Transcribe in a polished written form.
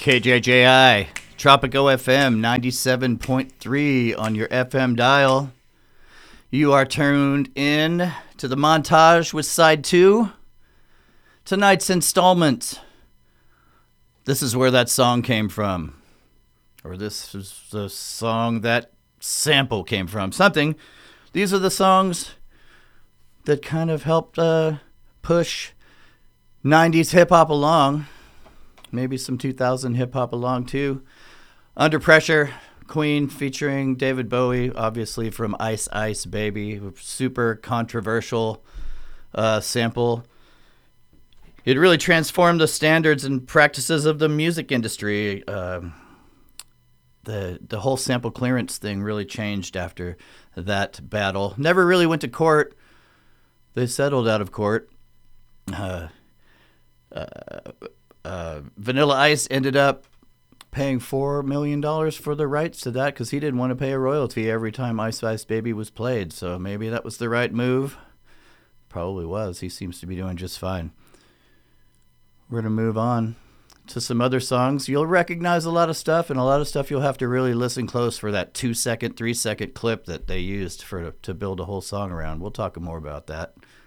KJJI, Tropico FM 97.3 on your FM dial. You are tuned in to the montage with side 2. Tonight's installment. This is where that song came from. Or this is the song that sample came from. Something. These are the songs that kind of helped push 90s hip-hop along. Maybe some 2000 hip-hop along, too. Under Pressure, Queen featuring David Bowie, obviously from Ice Ice Baby. Super controversial sample. It really transformed the standards and practices of the music industry. The whole sample clearance thing really changed after that battle. Never really went to court. They settled out of court. Vanilla Ice ended up paying $4 million for the rights to that because he didn't want to pay a royalty every time Ice Ice Baby was played. So maybe that was the right move. Probably was. He seems to be doing just fine. We're going to move on to some other songs. You'll recognize a lot of stuff, and a lot of stuff you'll have to really listen close for that 2-second, 3-second clip that they used to build a whole song around. We'll talk more about that